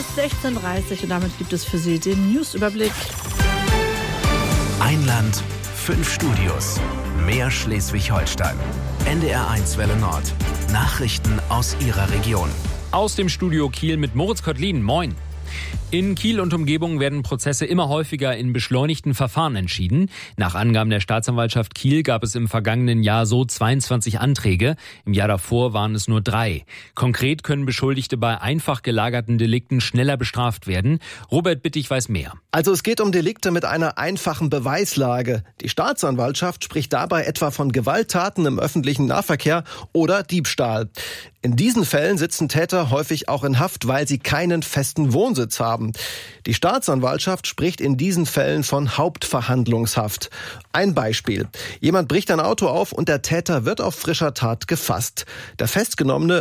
16.30 Uhr und damit gibt es für Sie den Newsüberblick. Ein Land, 5 Studios, mehr Schleswig-Holstein. NDR1 Welle Nord. Nachrichten aus Ihrer Region. Aus dem Studio Kiel mit Moritz Kottlin. Moin. In Kiel und Umgebung werden Prozesse immer häufiger in beschleunigten Verfahren entschieden. Nach Angaben der Staatsanwaltschaft Kiel gab es im vergangenen Jahr so 22 Anträge. Im Jahr davor waren es nur 3. Konkret können Beschuldigte bei einfach gelagerten Delikten schneller bestraft werden. Robert Bittig weiß mehr. Also es geht um Delikte mit einer einfachen Beweislage. Die Staatsanwaltschaft spricht dabei etwa von Gewalttaten im öffentlichen Nahverkehr oder Diebstahl. In diesen Fällen sitzen Täter häufig auch in Haft, weil sie keinen festen Wohnsitz haben. Die Staatsanwaltschaft spricht in diesen Fällen von Hauptverhandlungshaft. Ein Beispiel. Jemand bricht ein Auto auf und der Täter wird auf frischer Tat gefasst. Der Festgenommene